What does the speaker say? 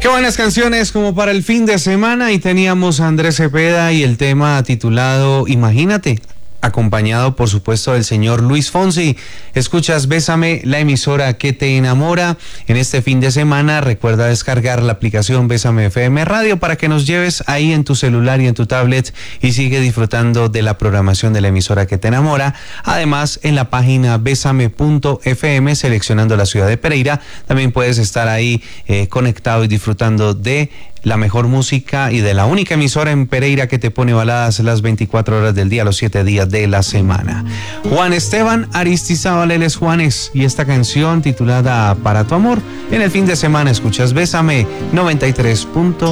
Qué buenas canciones como para el fin de semana, y teníamos a Andrés Cepeda y el tema titulado Imagínate, acompañado por supuesto del señor Luis Fonsi. Escuchas Bésame, la emisora que te enamora. En este fin de semana recuerda descargar la aplicación Bésame FM Radio para que nos lleves ahí en tu celular y en tu tablet y sigue disfrutando de la programación de la emisora que te enamora. Además, en la página besame.fm, seleccionando la ciudad de Pereira, también puedes estar ahí conectado y disfrutando de la mejor música y de la única emisora en Pereira que te pone baladas las 24 horas del día, los 7 días de la semana. Juan Esteban Aristizábal, él es Juanes, y esta canción titulada Para tu amor. En el fin de semana escuchas Bésame 93.